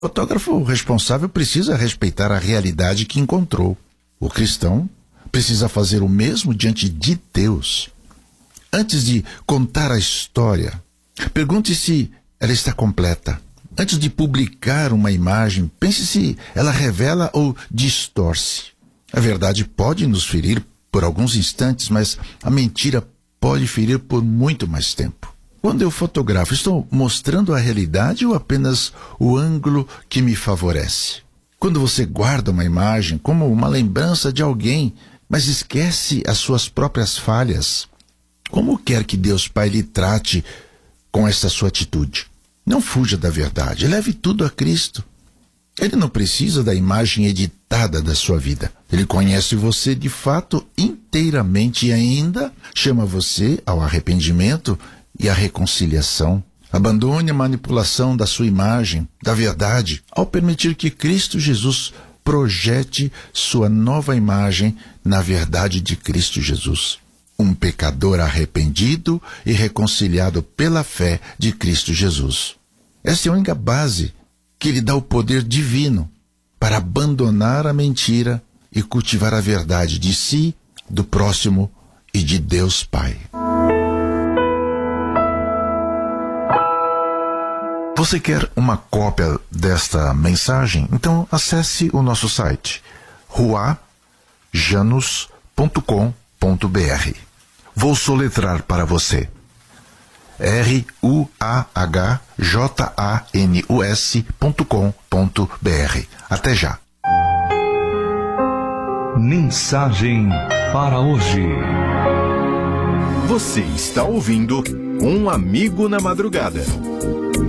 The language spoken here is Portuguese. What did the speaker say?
O fotógrafo responsável precisa respeitar a realidade que encontrou. O cristão precisa fazer o mesmo diante de Deus. Antes de contar a história, pergunte se ela está completa. Antes de publicar uma imagem, pense se ela revela ou distorce. A verdade pode nos ferir por alguns instantes, mas a mentira pode ferir por muito mais tempo. Quando eu fotografo, estou mostrando a realidade ou apenas o ângulo que me favorece? Quando você guarda uma imagem como uma lembrança de alguém, mas esquece as suas próprias falhas, como quer que Deus Pai lhe trate com essa sua atitude? Não fuja da verdade, leve tudo a Cristo. Ele não precisa da imagem editada da sua vida. Ele conhece você de fato inteiramente e ainda chama você ao arrependimento e à reconciliação. Abandone a manipulação da sua imagem, da verdade, ao permitir que Cristo Jesus projete sua nova imagem na verdade de Cristo Jesus. Um pecador arrependido e reconciliado pela fé de Cristo Jesus. Essa é a única base que lhe dá o poder divino para abandonar a mentira e cultivar a verdade de si, do próximo e de Deus Pai. Você quer uma cópia desta mensagem? Então acesse o nosso site ruajanus.com.br. Vou soletrar para você. ruajanus.com.br. Até já. Mensagem para hoje. Você está ouvindo Um Amigo na Madrugada.